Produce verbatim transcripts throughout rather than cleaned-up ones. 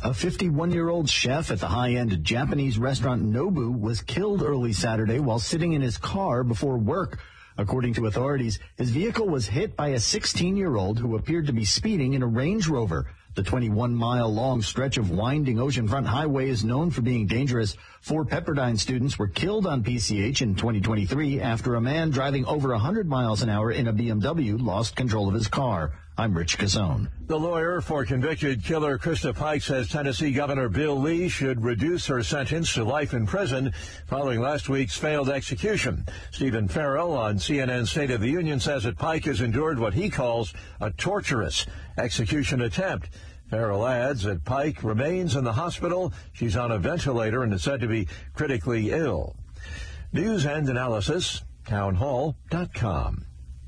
A fifty-one-year-old chef at the high-end Japanese restaurant Nobu was killed early Saturday while sitting in his car before work. According to authorities, his vehicle was hit by a sixteen-year-old who appeared to be speeding in a Range Rover. The twenty-one-mile-long stretch of winding oceanfront highway is known for being dangerous. Four Pepperdine students were killed on P C H in twenty twenty-three after a man driving over one hundred miles an hour in a B M W lost control of his car. I'm Rich Cassone. The lawyer for convicted killer Krista Pike says Tennessee Governor Bill Lee should reduce her sentence to life in prison following last week's failed execution. Stephen Farrell on C N N's State of the Union says that Pike has endured what he calls a torturous execution attempt. Farrell adds that Pike remains in the hospital. She's on a ventilator and is said to be critically ill. News and analysis, townhall dot com.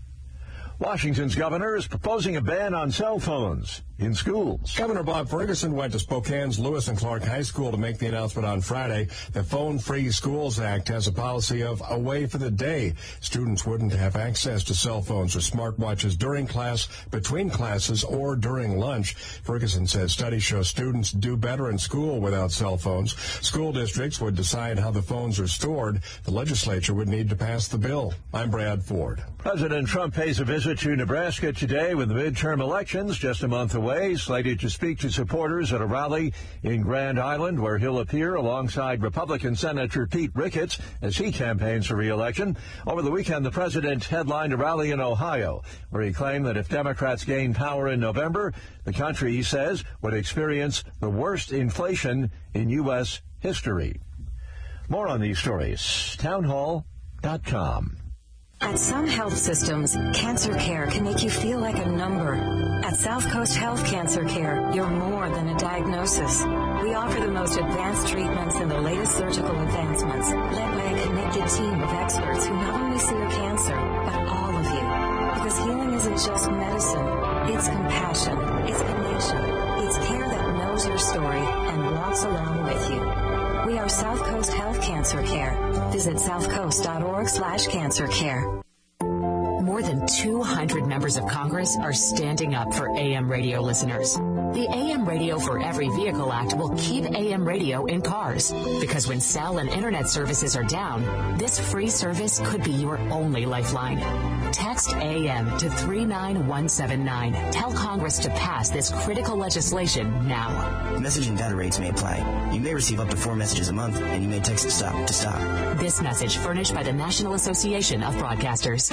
Washington's governor is proposing a ban on cell phones in schools. Governor Bob Ferguson went to Spokane's Lewis and Clark High School to make the announcement on Friday. The Phone Free Schools Act has a policy of away for the day. Students wouldn't have access to cell phones or smartwatches during class, between classes, or during lunch. Ferguson says studies show students do better in school without cell phones. School districts would decide how the phones are stored. The legislature would need to pass the bill. I'm Brad Ford. President Trump pays a visit to Nebraska today with the midterm elections just a month away, slated to speak to supporters at a rally in Grand Island where he'll appear alongside Republican Senator Pete Ricketts as he campaigns for re-election. Over the weekend, the president headlined a rally in Ohio where he claimed that if Democrats gain power in November, the country, he says, would experience the worst inflation in U S history. More on these stories, townhall dot com. At some health systems, cancer care can make you feel like a number. At South Coast Health Cancer Care, you're more than a diagnosis. We offer the most advanced treatments and the latest surgical advancements, led by a connected team of experts who not only see your cancer, but all of you. Because healing isn't just medicine, it's compassion, it's connection, it's care that knows your story and walks along with you. We are South Coast Health Cancer Care. Visit southcoast.org slash cancer care. More than two hundred members of Congress are standing up for A M radio listeners. The A M Radio for Every Vehicle Act will keep A M radio in cars, because when cell and internet services are down, this free service could be your only lifeline. Text A M to three nine one seven nine. Tell Congress to pass this critical legislation now. Message and data rates may apply. You may receive up to four messages a month, and you may text stop to stop. This message furnished by the National Association of Broadcasters.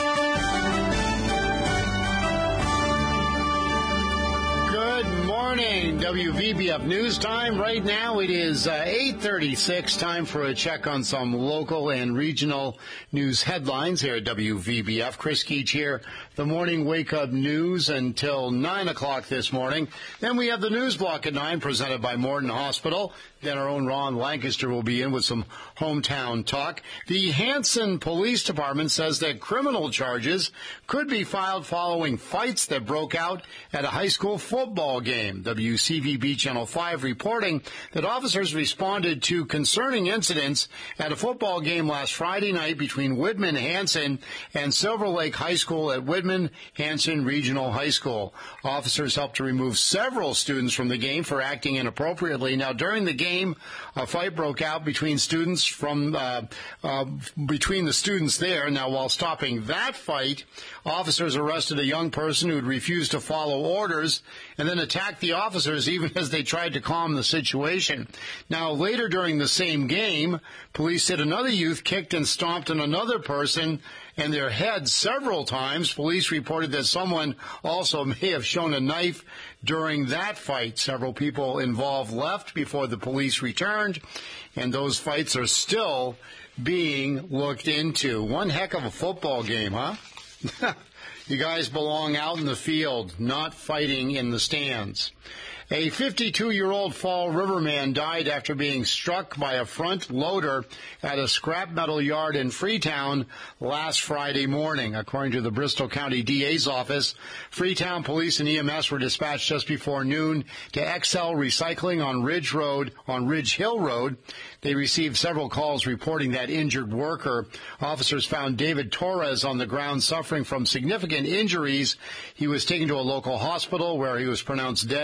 Good morning, W V B F News Time. Right now it is uh, eight thirty-six, time for a check on some local and regional news headlines here at W V B F. Chris Keach here, the morning wake-up news until nine o'clock this morning. Then we have the news block at nine, presented by Morton Hospital. Then our own Ron Lancaster will be in with some hometown talk. The Hanson Police Department says that criminal charges could be filed following fights that broke out at a high school football game. W C V B Channel five reporting that officers responded to concerning incidents at a football game last Friday night between Whitman Hanson and Silver Lake High School at Whitman Hanson Regional High School. Officers helped to remove several students from the game for acting inappropriately. Now, during the game, a fight broke out between students from uh, uh, between the students there. Now, while stopping that fight, officers arrested a young person who had refused to follow orders and then attacked the officers even as they tried to calm the situation. Now, later during the same game, police said another youth kicked and stomped on another person and their head several times. Police reported that someone also may have shown a knife during that fight. Several people involved left before the police returned, and those fights are still being looked into. One heck of a football game, huh? You guys belong out in the field, not fighting in the stands. A fifty-two-year-old Fall River man died after being struck by a front loader at a scrap metal yard in Freetown last Friday morning. According to the Bristol County D A's office, Freetown police and E M S were dispatched just before noon to X L Recycling on Ridge Road, on Ridge Hill Road. They received several calls reporting that injured worker. Officers found David Torres on the ground suffering from significant injuries. He was taken to a local hospital where he was pronounced dead shortly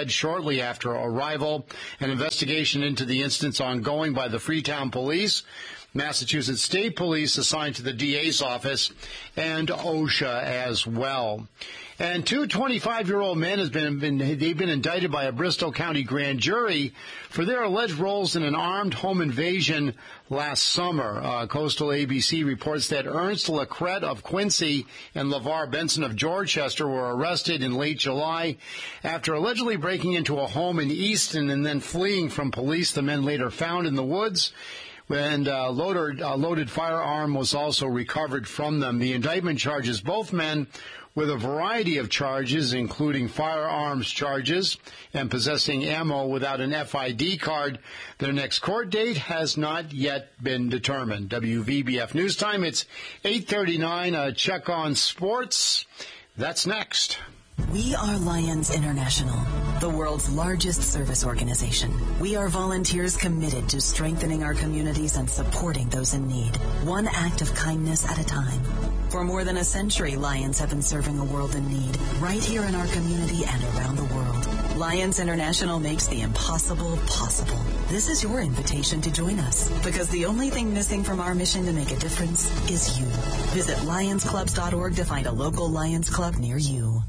shortly after arrival. An investigation into the incident is ongoing by the Freetown Police, Massachusetts State Police assigned to the D A's office, and OSHA as well. And two twenty-five-year-old men has been, been they've been indicted by a Bristol County grand jury for their alleged roles in an armed home invasion last summer. Uh, Coastal A B C reports that Ernst Lacrette of Quincy and LeVar Benson of Dorchester were arrested in late July after allegedly breaking into a home in Easton and then fleeing from police. The men later found in the woods, and a uh, loaded, uh, loaded firearm was also recovered from them. The indictment charges both men with a variety of charges, including firearms charges and possessing ammo without an F I D card. Their next court date has not yet been determined. W V B F News Time, it's eight thirty-nine. A check on sports. That's next. We are Lions International, the world's largest service organization. We are volunteers committed to strengthening our communities and supporting those in need, one act of kindness at a time. For more than a century, Lions have been serving a world in need, right here in our community and around the world. Lions International makes the impossible possible. This is your invitation to join us, because the only thing missing from our mission to make a difference is you. Visit lions clubs dot org to find a local Lions Club near you.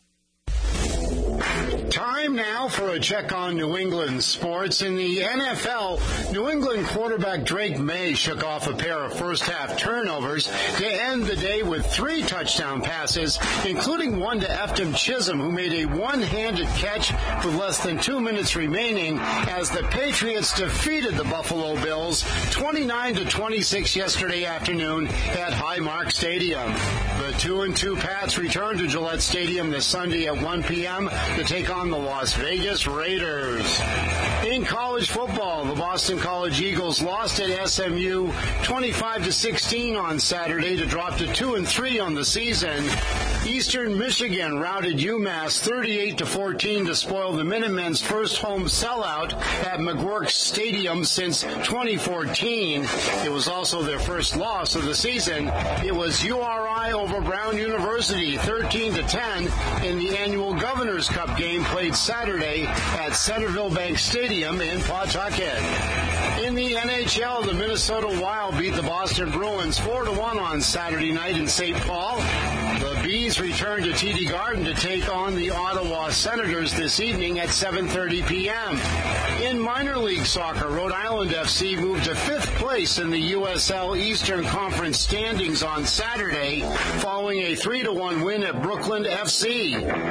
Time now for a check on New England sports. In the N F L, New England quarterback Drake May shook off a pair of first-half turnovers to end the day with three touchdown passes, including one to Efton Chisholm, who made a one-handed catch with less than two minutes remaining as the Patriots defeated the Buffalo Bills twenty-nine to twenty-six yesterday afternoon at Highmark Stadium. The two and two Pats return to Gillette Stadium this Sunday at one p.m. to take on the Las Vegas Raiders. In college football, the Boston College Eagles lost at S M U twenty-five to sixteen on Saturday to drop to two and three on the season. Eastern Michigan routed UMass thirty-eight to fourteen to spoil the Minutemen's first home sellout at McGuirk Stadium since twenty fourteen. It was also their first loss of the season. It was U R I over Brown University thirteen to ten in the annual Governor's Cup game played Saturday at Centerville Bank Stadium in Pawtucket. In the N H L, the Minnesota Wild beat the Boston Bruins four to one on Saturday night in Saint Paul. The Bees return to T D Garden to take on the Ottawa Senators this evening at seven thirty p.m. In minor league soccer, Rhode Island F C moved to fifth place in the U S L Eastern Conference standings on Saturday following a three to one win at Brooklyn F C.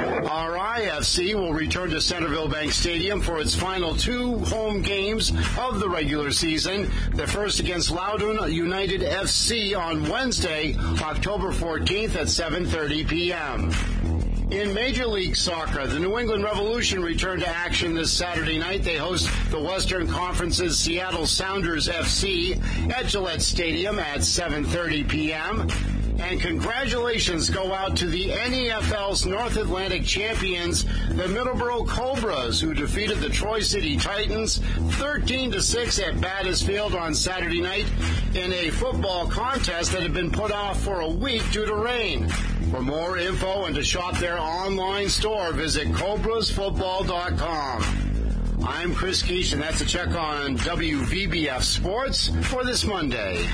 R I F C will return to Centerville Bank Stadium for its final two home games of the regular season. The first against Loudoun United F C on Wednesday, October fourteenth at seven thirty p.m. In Major League Soccer, the New England Revolution returned to action this Saturday night. They host the Western Conference's Seattle Sounders F C at Gillette Stadium at seven thirty p.m. And congratulations go out to the N E F L's North Atlantic champions, the Middleborough Cobras, who defeated the Troy City Titans thirteen to six at Battis Field on Saturday night in a football contest that had been put off for a week due to rain. For more info and to shop their online store, visit cobras football dot com. I'm Chris Keesh, and that's a check on W V B F Sports for this Monday.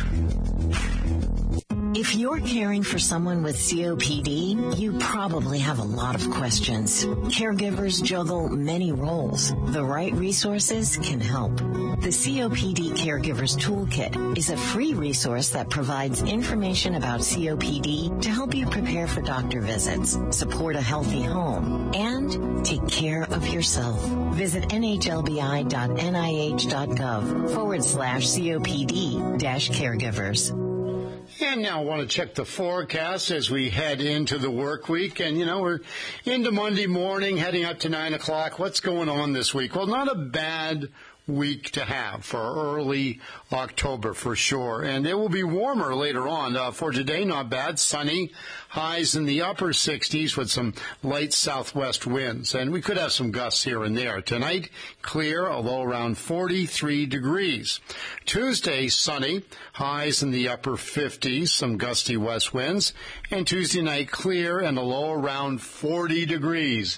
If you're caring for someone with C O P D, you probably have a lot of questions. Caregivers juggle many roles. The right resources can help. The C O P D Caregivers Toolkit is a free resource that provides information about C O P D to help you prepare for doctor visits, support a healthy home, and take care of yourself. Visit nhlbi dot n i h dot gov forward slash COPD dash caregivers. And now I want to check the forecast as we head into the work week. And, you know, we're into Monday morning, heading up to nine o'clock. What's going on this week? Well, not a bad week to have for early October for sure. And it will be warmer later on. Uh, for today, not bad. Sunny, highs in the upper sixties with some light southwest winds. And we could have some gusts here and there. Tonight, clear, a low around forty-three degrees. Tuesday, sunny, highs in the upper fifties, some gusty west winds. And Tuesday night, clear and a low around forty degrees.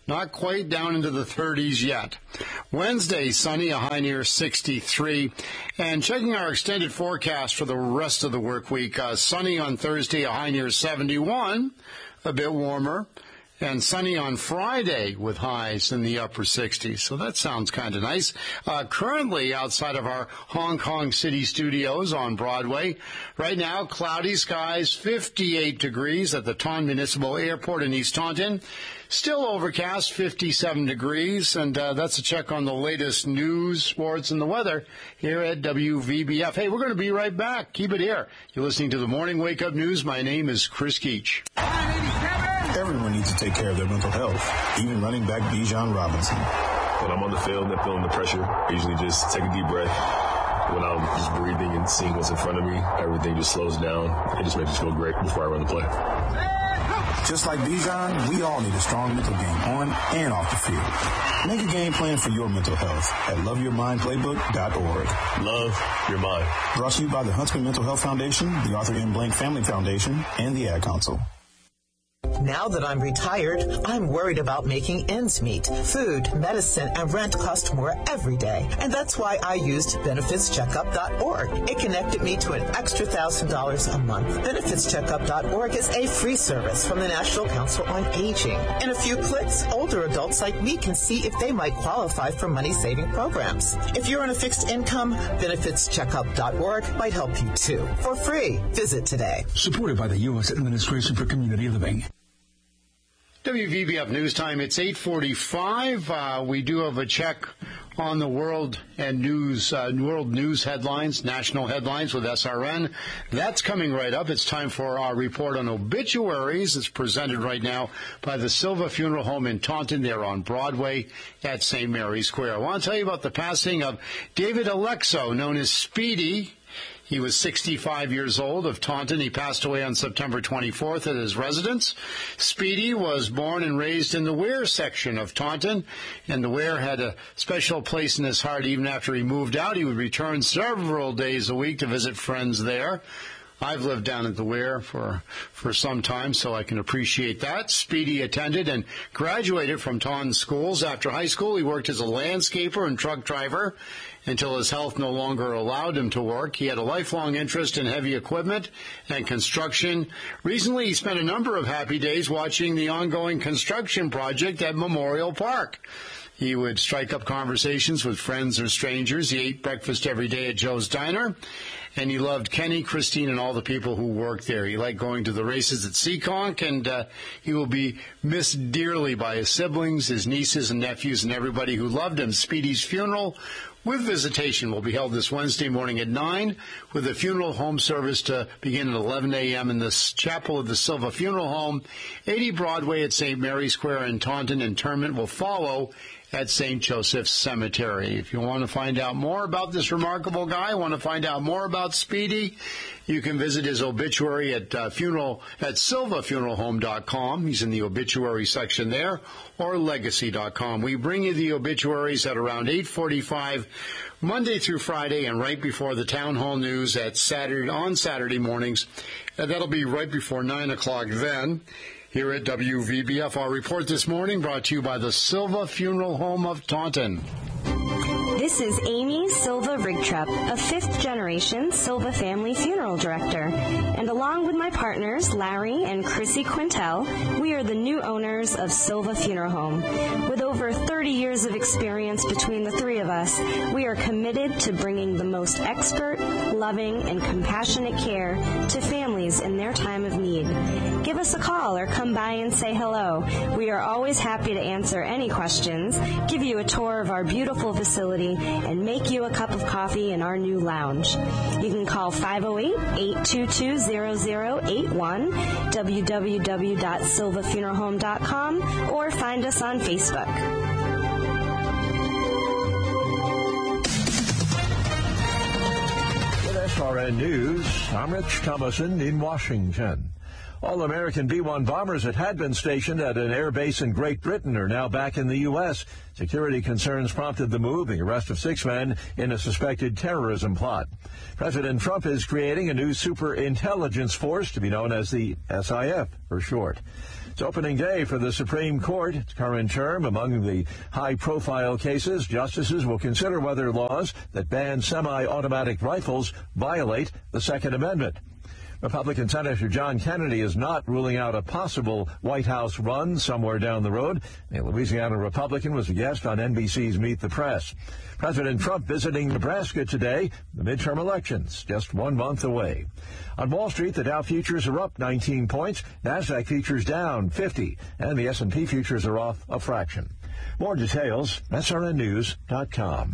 Not quite down into the thirties yet. Wednesday, sunny, a high near sixty-three. And checking our extended forecast for the rest of the work week, uh, sunny on Thursday, a high near seventy-one, a bit warmer. And sunny on Friday with highs in the upper sixties. So that sounds kind of nice. Uh, currently outside of our Hong Kong City studios on Broadway. Right now, cloudy skies, fifty-eight degrees at the Taunton Municipal Airport in East Taunton. Still overcast, fifty-seven degrees. And uh, that's a check on the latest news, sports, and the weather here at W V B F. Hey, we're going to be right back. Keep it here. You're listening to the Morning Wake Up News. My name is Chris Keach. Everyone needs to take care of their mental health, even running back Bijan Robinson. When I'm on the field and I'm feeling the pressure, I usually just take a deep breath. When I'm just breathing and seeing what's in front of me, everything just slows down. It just makes me feel great before I run the play. Just like Bijan, we all need a strong mental game on and off the field. Make a game plan for your mental health at love your mind playbook dot org. Love your mind. Brought to you by the Huntsman Mental Health Foundation, the Arthur M. Blank Family Foundation, and the Ad Council. Now that I'm retired, I'm worried about making ends meet. Food, medicine, and rent cost more every day. And that's why I used benefits checkup dot org. It connected me to an extra one thousand dollars a month. benefits checkup dot org is a free service from the National Council on Aging. In a few clicks, older adults like me can see if they might qualify for money-saving programs. If you're on a fixed income, benefits checkup dot org might help you too. For free, visit today. Supported by the U S Administration for Community Living. W V B F News Time. It's eight forty-five. Uh, we do have a check on the world and news, uh, world news headlines, national headlines with S R N. That's coming right up. It's time for our report on obituaries. It's presented right now by the Silva Funeral Home in Taunton. They're on Broadway at Saint Mary's Square. I want to tell you about the passing of David Alexo, known as Speedy. He was sixty-five years old, of Taunton. He passed away on September twenty-fourth at his residence. Speedy was born and raised in the Ware section of Taunton, and the Ware had a special place in his heart. Even after he moved out, he would return several days a week to visit friends there. I've lived down at the Ware for, for some time, so I can appreciate that. Speedy attended and graduated from Taunton schools. After high school, he worked as a landscaper and truck driver until his health no longer allowed him to work. He had a lifelong interest in heavy equipment and construction. Recently, he spent a number of happy days watching the ongoing construction project at Memorial Park. He would strike up conversations with friends or strangers. He ate breakfast every day at Joe's Diner. And he loved Kenny, Christine, and all the people who worked there. He liked going to the races at Seekonk, and uh, he will be missed dearly by his siblings, his nieces and nephews, and everybody who loved him. Speedy's funeral with visitation will be held this Wednesday morning at nine, with the funeral home service to begin at eleven a.m. in the chapel of the Silva Funeral Home, eighty Broadway at Saint Mary's Square in Taunton. Interment will follow at Saint Joseph's Cemetery. If you want to find out more about this remarkable guy, want to find out more about Speedy, you can visit his obituary at uh, funeral at silva funeral home dot com. He's in the obituary section there, or legacy dot com. We bring you the obituaries at around eight forty-five Monday through Friday, and right before the town hall news at Saturday on Saturday mornings. And that'll be right before nine o'clock then. Here at W V B F, our report this morning brought to you by the Silva Funeral Home of Taunton. This is Amy Silva Rigtrup, a fifth-generation Silva family funeral director. And along with my partners, Larry and Chrissy Quintel, we are the new owners of Silva Funeral Home. With over thirty years of experience between the three of us, we are committed to bringing the most expert, loving, and compassionate care to families in their time of need. Give us a call or come by and say hello. We are always happy to answer any questions, give you a tour of our beautiful facility, and make you a cup of coffee in our new lounge. You can call five oh eight, eight two two, zero zero eight one, w w w dot silva funeral home dot com, or find us on Facebook. With S R N News, I'm Rich Thomason in Washington. All American B one bombers that had been stationed at an air base in Great Britain are now back in the U S. Security concerns prompted the move, the arrest of six men in a suspected terrorism plot. President Trump is creating a new super intelligence force to be known as the S I F for short. It's opening day for the Supreme Court. Its current term. Among the high-profile cases, justices will consider whether laws that ban semi-automatic rifles violate the Second Amendment. Republican Senator John Kennedy is not ruling out a possible White House run somewhere down the road. A Louisiana Republican was a guest on N B C's Meet the Press. President Trump visiting Nebraska today. The midterm elections just one month away. On Wall Street, the Dow futures are up nineteen points. NASDAQ futures down fifty. And the S and P futures are off a fraction. More details, S R N news dot com.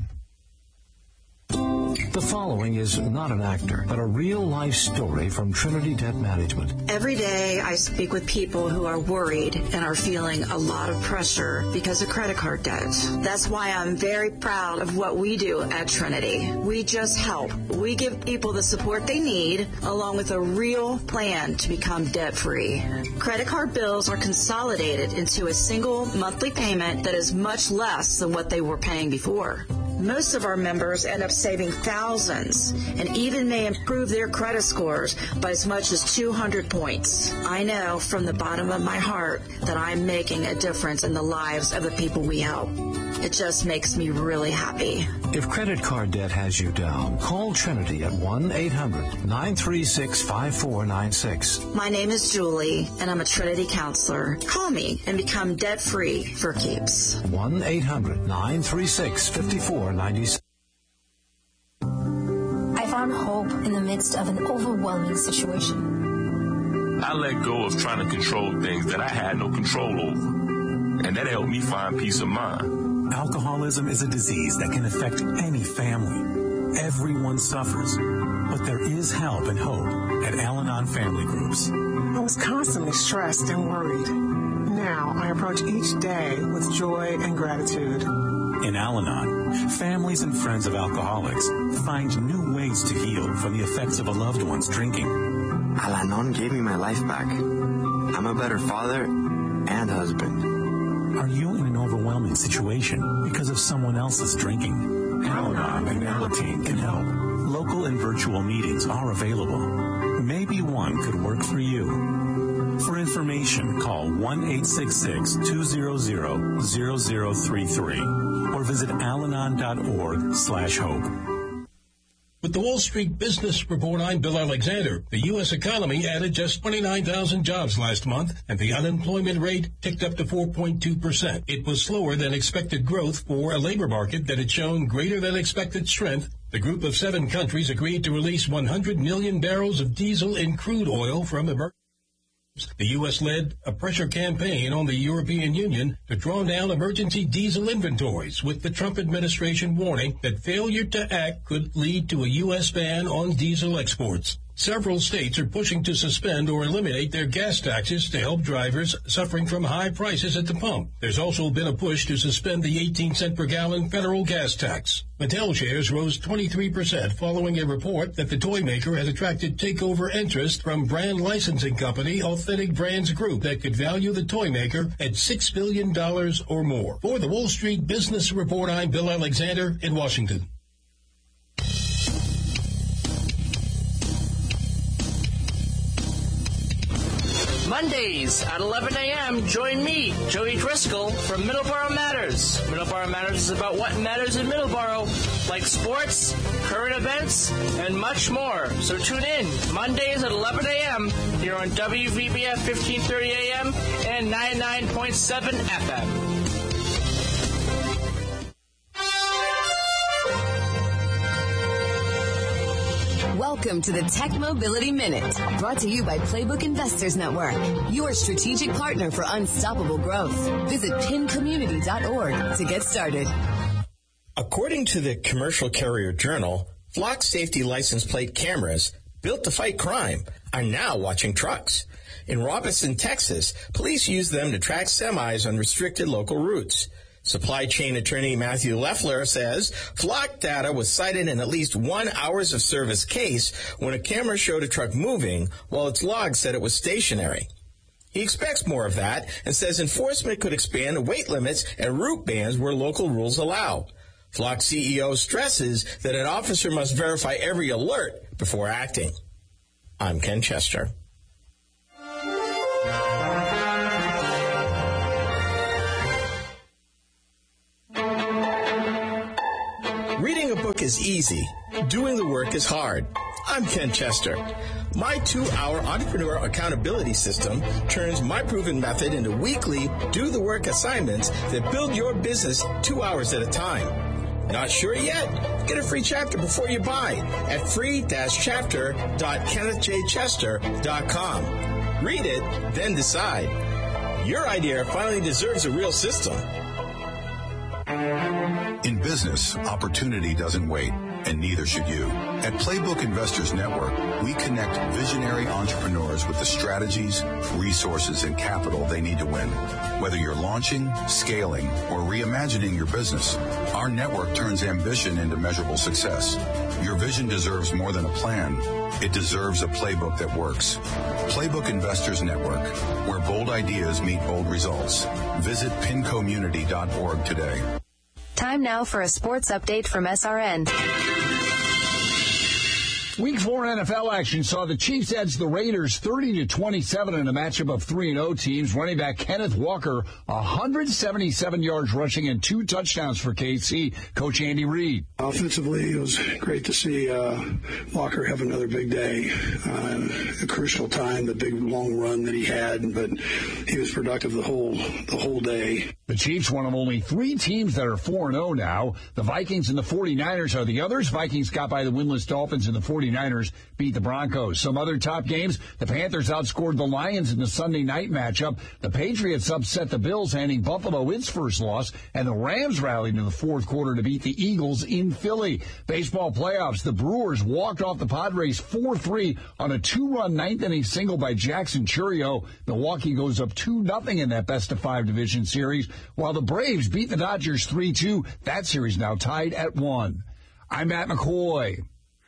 The following is not an actor, but a real-life story from Trinity Debt Management. Every day I speak with people who are worried and are feeling a lot of pressure because of credit card debt. That's why I'm very proud of what we do at Trinity. We just help. We give people the support they need, along with a real plan to become debt-free. Credit card bills are consolidated into a single monthly payment that is much less than what they were paying before. Most of our members end up saving thousands and even may improve their credit scores by as much as two hundred points. I know from the bottom of my heart that I'm making a difference in the lives of the people we help. It just makes me really happy. If credit card debt has you down, call Trinity at one eight hundred nine three six five four nine six. My name is Julie, and I'm a Trinity counselor. Call me and become debt-free for keeps. one eight hundred nine three six five four nine six. I found hope in the midst of an overwhelming situation. I let go of trying to control things that I had no control over, and that helped me find peace of mind. Alcoholism is a disease that can affect any family. Everyone suffers, but there is help and hope at Al-Anon Family Groups. I was constantly stressed and worried. Now I approach each day with joy and gratitude. In Al-Anon, families and friends of alcoholics find new ways to heal from the effects of a loved one's drinking. Al-Anon gave me my life back. I'm a better father and husband. Are you in an overwhelming situation because of someone else's drinking? Al-Anon and Alateen can help. Local and virtual meetings are available. Maybe one could work for you. For information, call one eight six six two zero zero zero zero three three or visit alanon dot org slash hope. With the Wall Street Business Report, I'm Bill Alexander. The U S economy added just twenty-nine thousand jobs last month, and the unemployment rate ticked up to four point two percent. It was slower than expected growth for a labor market that had shown greater than expected strength. The group of seven countries agreed to release one hundred million barrels of diesel and crude oil from emergency. The U S led a pressure campaign on the European Union to draw down emergency diesel inventories, with the Trump administration warning that failure to act could lead to a U S ban on diesel exports. Several states are pushing to suspend or eliminate their gas taxes to help drivers suffering from high prices at the pump. There's also been a push to suspend the eighteen cent per gallon federal gas tax. Mattel shares rose twenty-three percent following a report that the toy maker has attracted takeover interest from brand licensing company Authentic Brands Group that could value the toy maker at six billion dollars or more. For the Wall Street Business Report, I'm Bill Alexander in Washington. Mondays at eleven a.m., join me, Joey Driscoll, from Middleborough Matters. Middleborough Matters is about what matters in Middleborough, like sports, current events, and much more. So tune in Mondays at eleven a.m. here on W V B F fifteen thirty A M and ninety-nine point seven F M. Welcome to the Tech Mobility Minute, brought to you by Playbook Investors Network, your strategic partner for unstoppable growth. Visit pin community dot org to get started. According to the Commercial Carrier Journal, flock safety license plate cameras built to fight crime are now watching trucks. In Robinson, Texas, police use them to track semis on restricted local routes. Supply chain attorney Matthew Leffler says Flock data was cited in at least one hours of service case when a camera showed a truck moving while its log said it was stationary. He expects more of that and says enforcement could expand to weight limits and route bans where local rules allow. Flock C E O stresses that an officer must verify every alert before acting. I'm Ken Chester. Reading a book is easy. Doing the work is hard. I'm Ken Chester. My two-hour entrepreneur accountability system turns my proven method into weekly do-the-work assignments that build your business two hours at a time. Not sure yet? Get a free chapter before you buy at free dash chapter dot kenneth j chester dot com. Read it, then decide. Your idea finally deserves a real system. In business, opportunity doesn't wait, and neither should you. At Playbook Investors Network, we connect visionary entrepreneurs with the strategies, resources, and capital they need to win. Whether you're launching, scaling, or reimagining your business, our network turns ambition into measurable success. Your vision deserves more than a plan. It deserves a playbook that works. Playbook Investors Network, where bold ideas meet bold results. Visit pin community dot org today. Time now for a sports update from S R N. Week four N F L action saw the Chiefs edge the Raiders thirty to twenty-seven in a matchup of three and oh teams. Running back Kenneth Walker, one hundred seventy-seven yards rushing and two touchdowns for K C. Coach Andy Reid. Offensively, it was great to see uh, Walker have another big day. Uh, a crucial time, the big long run that he had, but he was productive the whole the whole day. The Chiefs, one of only three teams that are four and oh now. The Vikings and the forty-niners are the others. Vikings got by the winless Dolphins, and the forty-niners beat the Broncos. Some other top games, the Panthers outscored the Lions in the Sunday night matchup. The Patriots upset the Bills, handing Buffalo its first loss, and the Rams rallied in the fourth quarter to beat the Eagles in Philly. Baseball playoffs, the Brewers walked off the Padres four three on a two-run ninth-inning single by Jackson Chourio. Milwaukee goes up two nothing in that best-of-five division series, while the Braves beat the Dodgers three two. That series now tied at one. I'm Matt McCoy.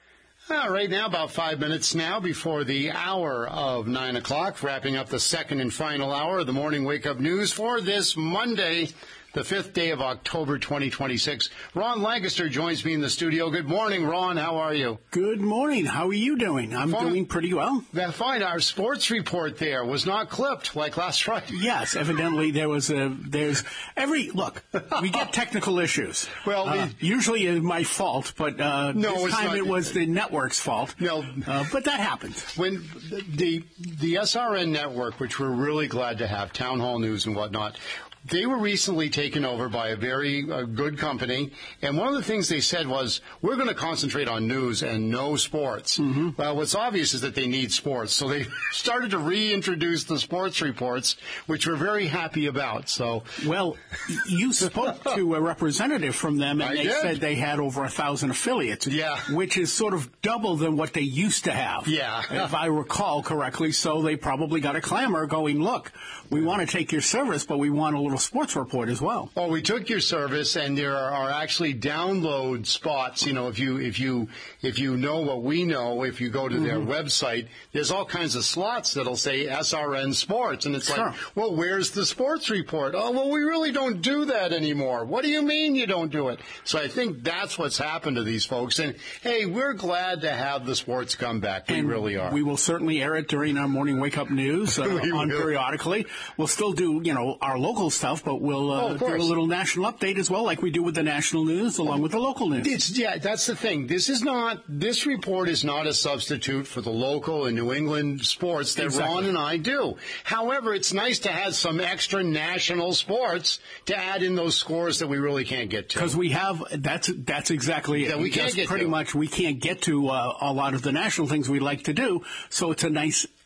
Uh, right now, about five minutes now before the hour of nine o'clock, wrapping up the second and final hour of the Morning Wake Up News for this Monday, the fifth day of October, twenty twenty-six. Ron Lancaster joins me in the studio. Good morning, Ron. How are you? Good morning. How are you doing? I'm fine. Doing pretty well. That's fine. Our sports report there was not clipped like last Friday. Yes, evidently there was a, there's every, look, we get technical issues. Well, uh, usually it's my fault, but uh, no, this time not, it was the network's fault. No. Uh, but that happens. When the, the S R N network, which we're really glad to have, Town Hall News and whatnot, they were recently taken over by a very uh, good company, and one of the things they said was, we're going to concentrate on news and no sports. Mm-hmm. Well, what's obvious is that they need sports, so they started to reintroduce the sports reports, which we're very happy about. So, well, you spoke to a representative from them, and I they did. said they had over a thousand affiliates, yeah, which is sort of double than what they used to have, yeah, if I recall correctly. So they probably got a clamor going, look, we want to take your service, but we want a little sports report as well. Oh, we took your service, and there are, are actually download spots. You know, if you if you if you know what we know, if you go to mm-hmm. their website, there's all kinds of slots that'll say S R N Sports, and it's sure. like, well, where's the sports report? Oh, well, we really don't do that anymore. What do you mean you don't do it? So I think that's what's happened to these folks. And hey, we're glad to have the sports come back. We and really are. We will certainly air it during our morning wake up news uh, on will. periodically. We'll still do, you know, our local stuff, but we'll uh, oh, do a little national update as well, like we do with the national news, along with the local news. It's, yeah, that's the thing. This is not. This report is not a substitute for the local and New England sports that exactly. Ron and I do. However, it's nice to have some extra national sports to add in those scores that we really can't get to. Because we have that's that's exactly it. That we can't get pretty to. much we can't get to uh, a lot of the national things we like to do. So it's a nice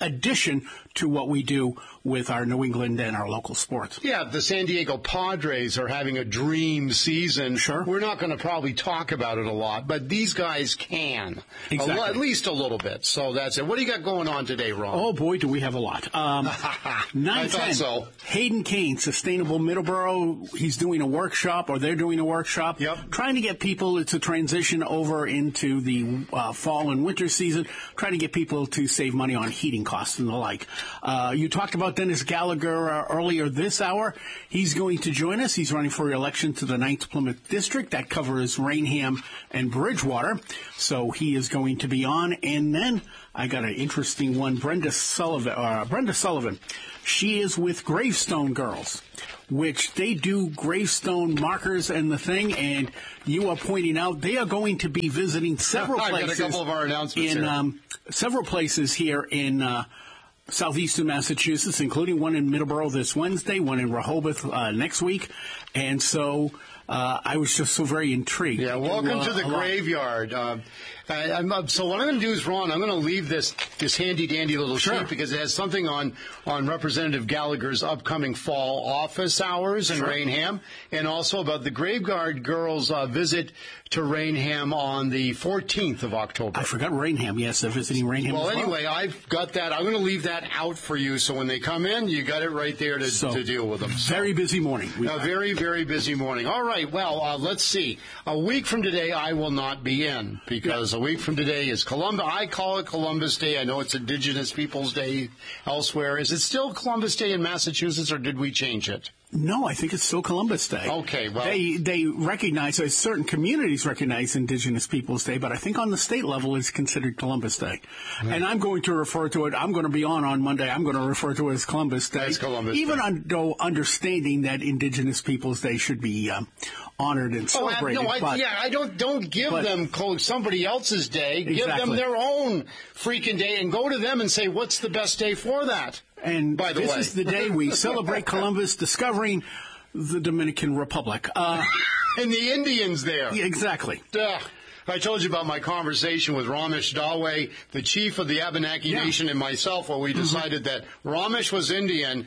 addition to what we do with our New England and our local sports. Yeah, the San Diego Padres are having a dream season. Sure. We're not going to probably talk about it a lot, but these guys can. Exactly. A, at least a little bit. So that's it. What do you got going on today, Ron? Oh, boy, do we have a lot. Um, nine ten, so. Hayden Kane, Sustainable Middleborough. He's doing a workshop, or they're doing a workshop. Yep. Trying to get people to transition over into the uh, fall and winter season, trying to get people to save money on heating costs and the like. Uh, you talked about Dennis Gallagher uh, earlier this hour. He's going to join us. He's running for election to the ninth Plymouth District. That covers Rainham and Bridgewater. So he is going to be on. And then I got an interesting one. Brenda Sullivan. Uh, Brenda Sullivan. She is with Gravestone Girls, which they do gravestone markers and the thing, and you are pointing out they are going to be visiting several I've places. got a couple of our announcements in here. Um, several places here in uh, southeastern Massachusetts, including one in Middleborough this Wednesday, one in Rehoboth uh, next week, and so uh, I was just so very intrigued. Yeah, welcome uh, to the graveyard. Uh, I, I'm, uh, so what I'm going to do is, Ron, I'm going to leave this this handy-dandy little Sure. sheet because it has something on, on Representative Gallagher's upcoming fall office hours in Sure. Rainham, and also about the Graveyard Girls' uh, visit to Rainham on the fourteenth of October. I forgot Rainham. Yes, they're visiting Rainham Well, as well. anyway, I've got that. I'm going to leave that out for you, so when they come in, you got it right there to, So, to deal with them. So, very busy morning. a very, very busy morning. All right, well, uh, let's see. A week from today, I will not be in because a week from today is Columbus. I call it Columbus Day. I know it's Indigenous Peoples Day elsewhere. Is it still Columbus Day in Massachusetts, or did we change it? No, I think it's still Columbus Day. Okay, well. They they recognize, uh, certain communities recognize Indigenous Peoples Day, but I think on the state level it's considered Columbus Day. Right. And I'm going to refer to it, I'm going to be on on Monday, I'm going to refer to it as Columbus Day. As Columbus Even Day. Un- though understanding that Indigenous Peoples Day should be um, honored and celebrated. Oh, I, no, I, but, yeah, I don't don't give but, them somebody else's day. Give Exactly. them their own freaking day and go to them and say, what's the best day for that? And By the this way. is the day we celebrate Columbus discovering the Dominican Republic. Uh, and the Indians there. Yeah, exactly. Duh. I told you about my conversation with Ramesh Dawe, the chief of the Abenaki Yeah. Nation, and myself, where we decided that Ramesh was Indian,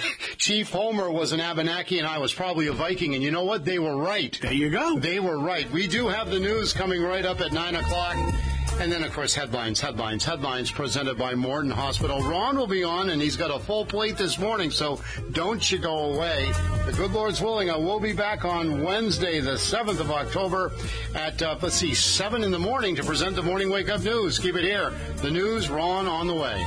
Chief Homer was an Abenaki, and I was probably a Viking. And you know what? They were right. There you go. They were right. We do have the news coming right up at nine o'clock. And then, of course, headlines, headlines, headlines presented by Morton Hospital. Ron will be on, and he's got a full plate this morning, so don't you go away. The good Lord's willing, I will be back on Wednesday, the seventh of October at, uh, let's see, seven in the morning to present the Morning Wake Up News. Keep it here. The news, Ron, on the way.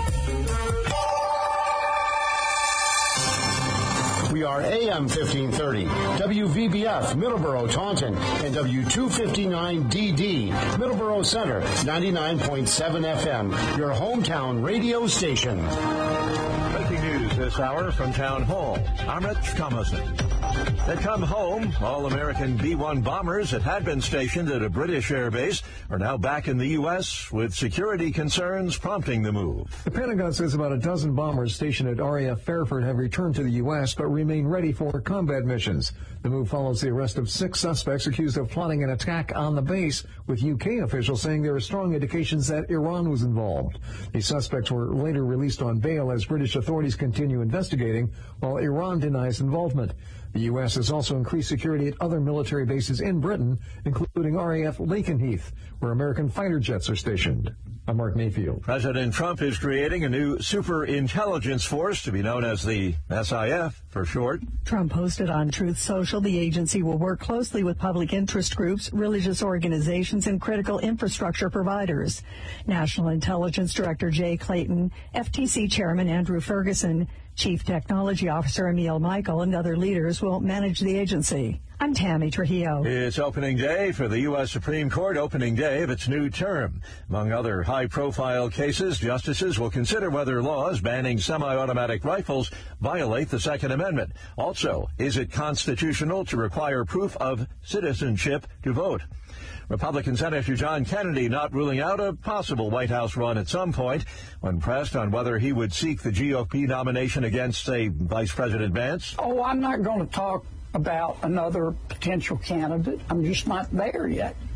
We are A M fifteen thirty, W V B F, Middleborough, Taunton, and W two fifty-nine D D, Middleborough Center, ninety-nine point seven F M, your hometown radio station. Breaking news this hour from Town Hall. I'm Rich Thomason. They come home. All-American B one bombers that had been stationed at a British airbase are now back in the U S with security concerns prompting the move. The Pentagon says about a dozen bombers stationed at R A F Fairford have returned to the U S but remain ready for combat missions. The move follows the arrest of six suspects accused of plotting an attack on the base, with U K officials saying there are strong indications that Iran was involved. These suspects were later released on bail as British authorities continue investigating, while Iran denies involvement. The U S has also increased security at other military bases in Britain, including R A F Lakenheath, where American fighter jets are stationed. I'm Mark Mayfield. President Trump is creating a new super intelligence force to be known as the S I F for short. Trump posted on Truth Social the agency will work closely with public interest groups, religious organizations, and critical infrastructure providers. National Intelligence Director Jay Clayton, F T C Chairman Andrew Ferguson, Chief Technology Officer Emil Michael, and other leaders will manage the agency. I'm Tammy Trujillo. It's opening day for the U S Supreme Court, opening day of its new term. Among other high-profile cases, justices will consider whether laws banning semi-automatic rifles violate the Second Amendment. Also, is it constitutional to require proof of citizenship to vote? Republican Senator John Kennedy not ruling out a possible White House run at some point. When pressed on whether he would seek the G O P nomination against, say, Vice President Vance. Oh, I'm not going to talk about another potential candidate. I'm just not there yet.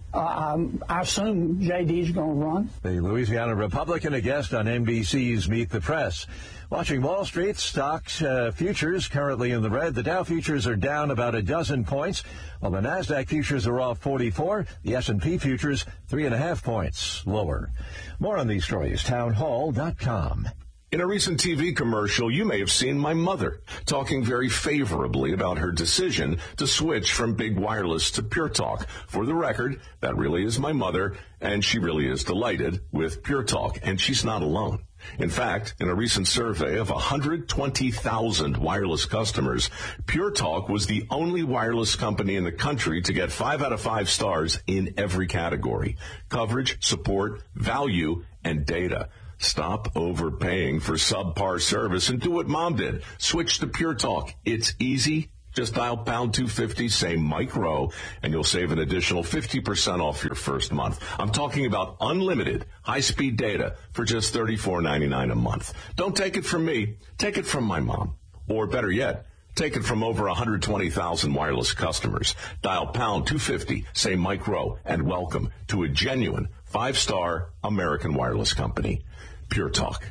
Uh, um, I assume J D's going to run. The Louisiana Republican, a guest on N B C's Meet the Press. Watching Wall Street, stocks uh, futures currently in the red. The Dow futures are down about a dozen points, while the NASDAQ futures are off forty-four. The S and P futures three and a half points lower. More on these stories, town hall dot com. In a recent T V commercial, you may have seen my mother talking very favorably about her decision to switch from Big Wireless to Pure Talk. For the record, that really is my mother, and she really is delighted with Pure Talk, and she's not alone. In fact, in a recent survey of one hundred twenty thousand wireless customers, Pure Talk was the only wireless company in the country to get five out of five stars in every category: coverage, support, value, and data. Stop overpaying for subpar service and do what Mom did. Switch to Pure Talk. It's easy. Just dial pound two fifty, say Mike Rowe, and you'll save an additional fifty percent off your first month. I'm talking about unlimited high-speed data for just thirty-four ninety-nine a month. Don't take it from me. Take it from my mom. Or better yet, take it from over one hundred twenty thousand wireless customers. Dial pound two fifty, say Mike Rowe, and welcome to a genuine five-star American wireless company. Pure Talk.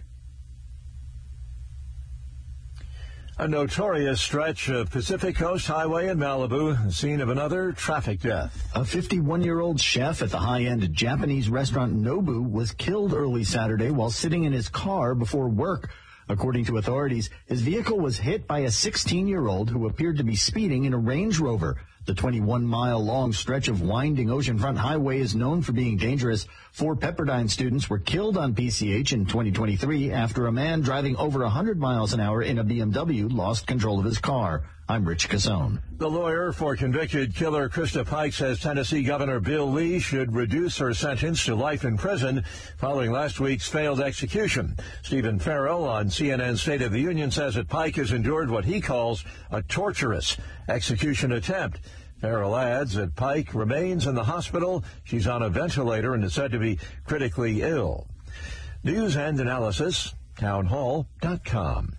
A notorious stretch of Pacific Coast Highway in Malibu, the scene of another traffic death. A fifty-one-year-old chef at the high-end Japanese restaurant Nobu was killed early Saturday while sitting in his car before work. According to authorities, his vehicle was hit by a sixteen-year-old who appeared to be speeding in a Range Rover. The twenty-one-mile-long stretch of winding oceanfront highway is known for being dangerous. Four Pepperdine students were killed on P C H in twenty twenty-three after a man driving over one hundred miles an hour in a B M W lost control of his car. I'm Rich Cassone. The lawyer for convicted killer Krista Pike says Tennessee Governor Bill Lee should reduce her sentence to life in prison following last week's failed execution. Stephen Farrell on C N N's State of the Union says that Pike has endured what he calls a torturous execution attempt. Farrell adds that Pike remains in the hospital. She's on a ventilator and is said to be critically ill. News and analysis, town hall dot com.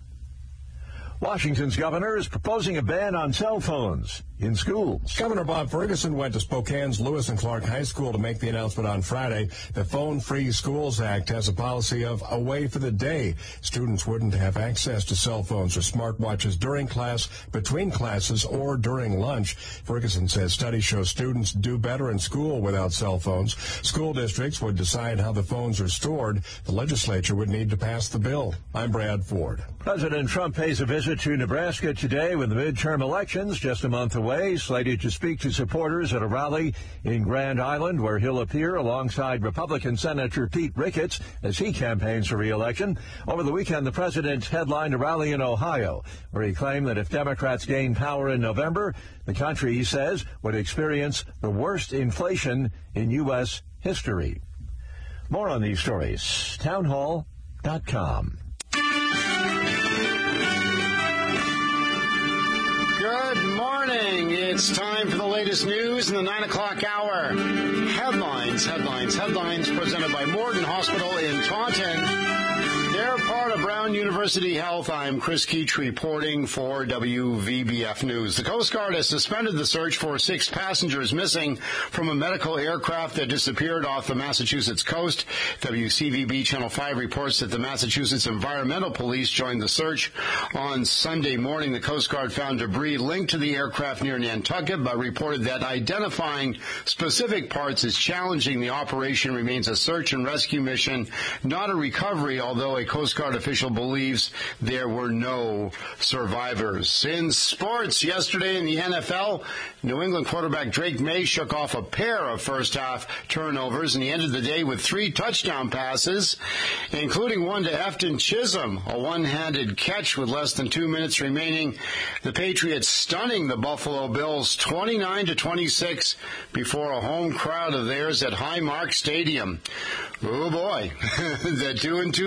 Washington's governor is proposing a ban on cell phones in schools. Governor Bob Ferguson went to Spokane's Lewis and Clark High School to make the announcement on Friday. The Phone Free Schools Act has a policy of away for the day. Students wouldn't have access to cell phones or smartwatches during class, between classes, or during lunch. Ferguson says studies show students do better in school without cell phones. School districts would decide how the phones are stored. The legislature would need to pass the bill. I'm Brad Ford. President Trump pays a visit to Nebraska today with the midterm elections just a month away, slated to speak to supporters at a rally in Grand Island where he'll appear alongside Republican Senator Pete Ricketts as he campaigns for re-election. Over the weekend, the president headlined a rally in Ohio where he claimed that if Democrats gain power in November, the country, he says, would experience the worst inflation in U S history. More on these stories, town hall dot com. Good morning. It's time for the latest news in the nine o'clock hour. Headlines, headlines, headlines presented by Morgan Hospital in Taunton. They're part of Brown University Health. I'm Chris Keach reporting for W V B F News. The Coast Guard has suspended the search for six passengers missing from a medical aircraft that disappeared off the Massachusetts coast. W C V B Channel five reports that the Massachusetts Environmental Police joined the search on Sunday morning. The Coast Guard found debris linked to the aircraft near Nantucket, but reported that identifying specific parts is challenging. The operation remains a search and rescue mission, not a recovery, although a Coast Guard official believes there were no survivors. In sports, yesterday in the N F L, New England quarterback Drake May shook off a pair of first-half turnovers, and he ended the day with three touchdown passes, including one to Efton Chisholm, a one-handed catch with less than two minutes remaining. The Patriots stunning the Buffalo Bills twenty-nine to twenty-six before a home crowd of theirs at Highmark Stadium. Oh, boy, the two and two patch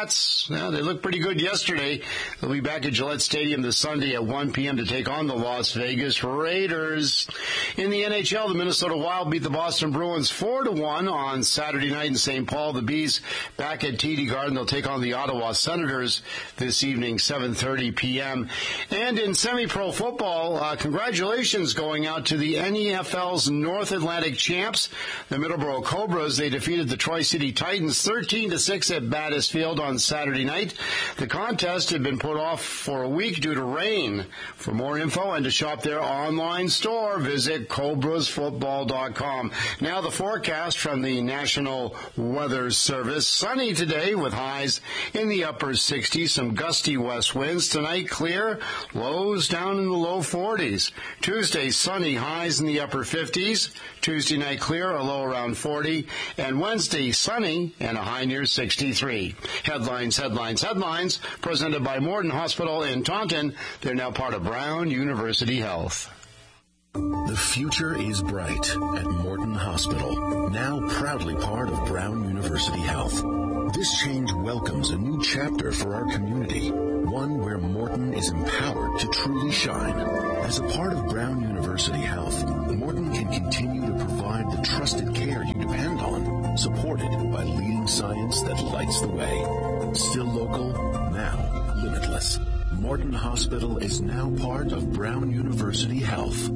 Cats, yeah, they looked pretty good yesterday. They'll be back at Gillette Stadium this Sunday at one p.m. to take on the Las Vegas Raiders. In the N H L, the Minnesota Wild beat the Boston Bruins four to one on Saturday night in Saint Paul. The Bees back at T D Garden. They'll take on the Ottawa Senators this evening, seven thirty p.m. And in semi-pro football, uh, congratulations going out to the N E F L's North Atlantic champs, the Middleborough Cobras. They defeated the Tri-City Titans thirteen to six at Battis Field on Saturday night. The contest had been put off for a week due to rain. For more info and to shop their online store, visit cobras football dot com. Now the forecast from the National Weather Service. Sunny today with highs in the upper sixties, some gusty west winds. Tonight clear, lows down in the low forties. Tuesday sunny, highs in the upper fifties. Tuesday night clear, a low around forty. And Wednesday sunny and a high near sixty-three. Headlines, headlines, headlines, presented by Morton Hospital in Taunton. They're now part of Brown University Health. The future is bright at Morton Hospital, now proudly part of Brown University Health. This change welcomes a new chapter for our community, one where Morton is empowered to truly shine. As a part of Brown University Health, Morton can continue to provide the trusted care you depend on, supported by leading science that lights the way. Still local, now limitless. Morton Hospital is now part of Brown University Health.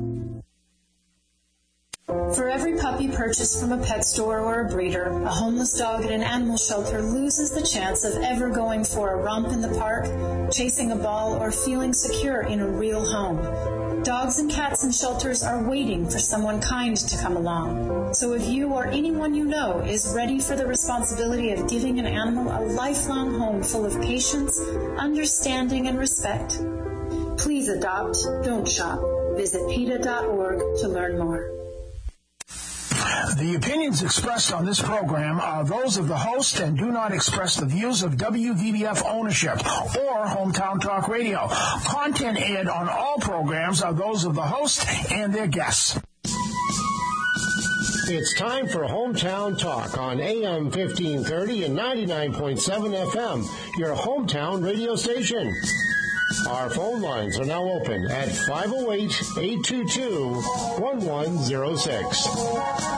For every puppy purchased from a pet store or a breeder, a homeless dog at an animal shelter loses the chance of ever going for a romp in the park, chasing a ball, or feeling secure in a real home. Dogs and cats in shelters are waiting for someone kind to come along. So if you or anyone you know is ready for the responsibility of giving an animal a lifelong home full of patience, understanding, and respect, please adopt, don't shop. Visit P E T A dot org to learn more. The opinions expressed on this program are those of the host and do not express the views of W V B F ownership or Hometown Talk Radio. Content aired on all programs are those of the host and their guests. It's time for Hometown Talk on A M fifteen thirty and ninety-nine point seven F M, your hometown radio station. Our phone lines are now open at five oh eight, eight two two, one one oh six.